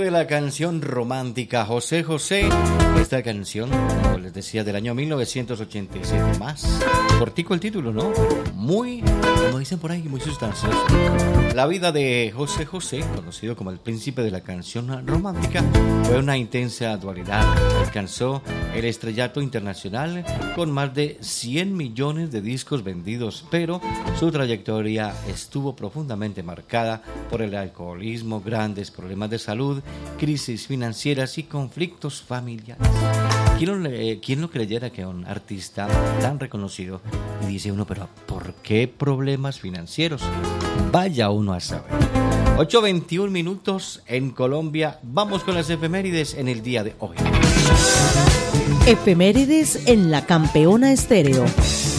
de la canción romántica José José. Esta canción, como les decía, del año 1987. Más cortico el título, ¿no? Muy, como dicen por ahí, muy sustancioso. La vida de José José, conocido como el príncipe de la canción romántica, fue una intensa dualidad. Alcanzó el estrellato internacional con más de 100 millones de discos vendidos, pero su trayectoria estuvo profundamente marcada por el alcoholismo, grandes problemas de salud, crisis financieras y conflictos familiares. ¿Quién lo creyera que un artista tan reconocido? Y dice uno, pero ¿por qué problemas financieros? Vaya uno a saber. 8:21 minutos en Colombia. Vamos con las efemérides en el día de hoy. Efemérides en La Campeona Estéreo.